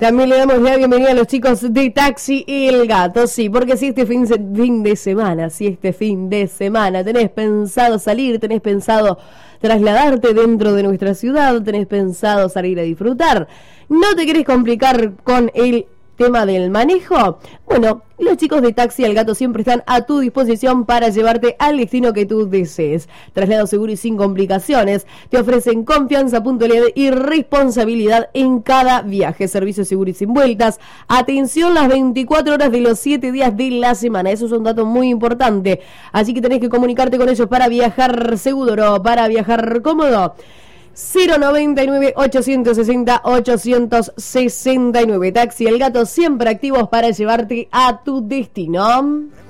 También le damos la bienvenida a los chicos de Taxi El Gato, sí, porque si este fin de semana tenés pensado salir, tenés pensado trasladarte dentro de nuestra ciudad, tenés pensado salir a disfrutar, no te querés complicar con el tema del manejo, bueno, los chicos de Taxi El Gato siempre están a tu disposición para llevarte al destino que tú desees. Traslado seguro y sin complicaciones. Te ofrecen confianza, puntualidad y responsabilidad en cada viaje. Servicio seguro y sin vueltas. Atención las 24 horas de los 7 días de la semana. Eso es un dato muy importante. Así que tenés que comunicarte con ellos para viajar seguro, para viajar cómodo. 099-860-869. Taxi El Gato, siempre activos para llevarte a tu destino.